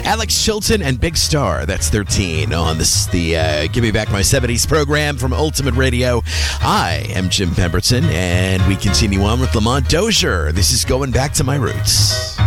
Alex Chilton and Big Star. That's 13 on the Give Me Back My 70s program from Ultimate Radio. I am Jim Pemberton, and we continue on with Lamont Dozier. This is Going Back to My Roots.